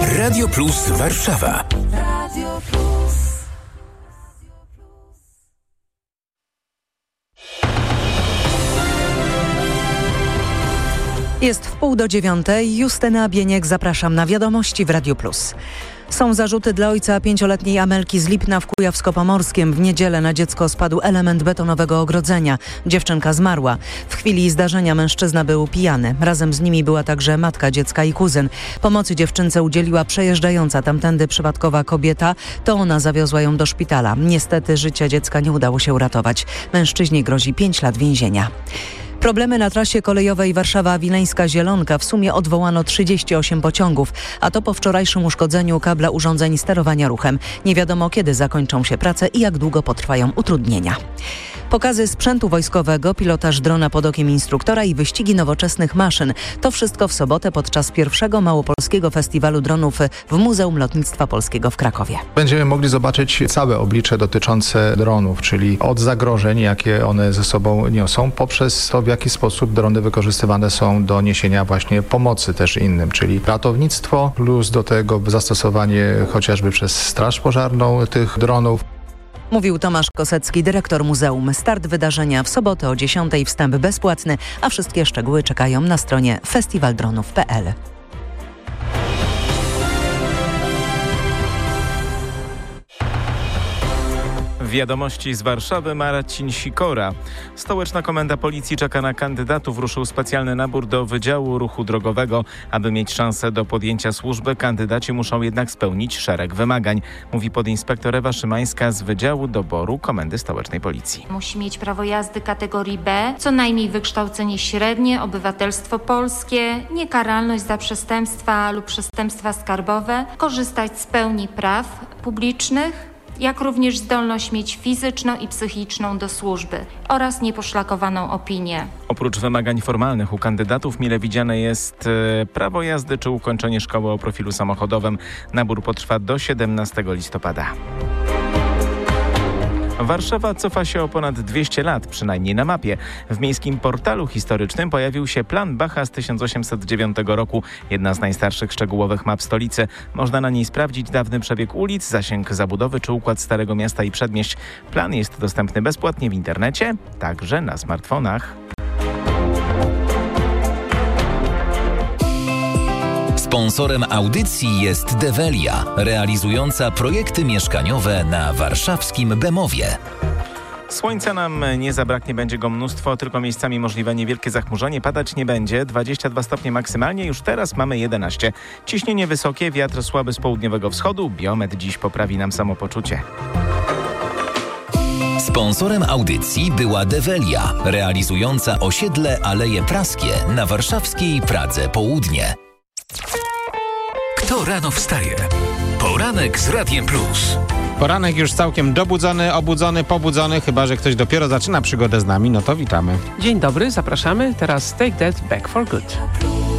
Radio Plus Warszawa. Radio Plus. Jest 8:30. Justyna Bieniek, zapraszam na wiadomości w Radio Plus. Są zarzuty dla ojca 5-letniej Amelki z Lipna w Kujawsko-Pomorskiem. W niedzielę na dziecko spadł element betonowego ogrodzenia. Dziewczynka zmarła. W chwili zdarzenia mężczyzna był pijany. Razem z nimi była także matka dziecka i kuzyn. Pomocy dziewczynce udzieliła przejeżdżająca tamtędy przypadkowa kobieta. To ona zawiozła ją do szpitala. Niestety życia dziecka nie udało się uratować. Mężczyźnie grozi 5 lat więzienia. Problemy na trasie kolejowej Warszawa-Wileńska-Zielonka. W sumie odwołano 38 pociągów, a to po wczorajszym uszkodzeniu kabla urządzeń sterowania ruchem. Nie wiadomo, kiedy zakończą się prace i jak długo potrwają utrudnienia. Pokazy sprzętu wojskowego, pilotaż drona pod okiem instruktora i wyścigi nowoczesnych maszyn. To wszystko w sobotę podczas pierwszego Małopolskiego Festiwalu Dronów w Muzeum Lotnictwa Polskiego w Krakowie. Będziemy mogli zobaczyć całe oblicze dotyczące dronów, czyli od zagrożeń, jakie one ze sobą niosą, poprzez to, w jaki sposób drony wykorzystywane są do niesienia właśnie pomocy też innym, czyli ratownictwo, plus do tego zastosowanie chociażby przez Straż Pożarną tych dronów. Mówił Tomasz Kosecki, dyrektor muzeum. Start wydarzenia w sobotę o 10:00, wstęp bezpłatny, a wszystkie szczegóły czekają na stronie festiwaldronów.pl. Wiadomości z Warszawy, Marcin Sikora. Stołeczna Komenda Policji czeka na kandydatów. Ruszył specjalny nabór do Wydziału Ruchu Drogowego. Aby mieć szansę do podjęcia służby, kandydaci muszą jednak spełnić szereg wymagań, mówi podinspektor Ewa Szymańska z Wydziału Doboru Komendy Stołecznej Policji. Musi mieć prawo jazdy kategorii B, co najmniej wykształcenie średnie, obywatelstwo polskie, niekaralność za przestępstwa lub przestępstwa skarbowe, korzystać z pełni praw publicznych, jak również zdolność mieć fizyczną i psychiczną do służby oraz nieposzlakowaną opinię. Oprócz wymagań formalnych u kandydatów mile widziane jest prawo jazdy czy ukończenie szkoły o profilu samochodowym. Nabór potrwa do 17 listopada. Warszawa cofa się o ponad 200 lat, przynajmniej na mapie. W Miejskim Portalu Historycznym pojawił się plan Bacha z 1809 roku, jedna z najstarszych szczegółowych map stolicy. Można na niej sprawdzić dawny przebieg ulic, zasięg zabudowy czy układ Starego Miasta i przedmieść. Plan jest dostępny bezpłatnie w internecie, także na smartfonach. Sponsorem audycji jest Develia, realizująca projekty mieszkaniowe na warszawskim Bemowie. Słońca nam nie zabraknie, będzie go mnóstwo, tylko miejscami możliwe niewielkie zachmurzenie. Padać nie będzie, 22 stopnie maksymalnie, już teraz mamy 11. Ciśnienie wysokie, wiatr słaby z południowego wschodu, Biomet dziś poprawi nam samopoczucie. Sponsorem audycji była Develia, realizująca osiedle Aleje Praskie na warszawskiej Pradze Południe. Kto rano wstaje? Poranek z Radiem Plus. Poranek już całkiem dobudzony, obudzony, pobudzony, chyba że ktoś dopiero zaczyna przygodę z nami, no to witamy. Dzień dobry, zapraszamy. Teraz Take That Back for Good.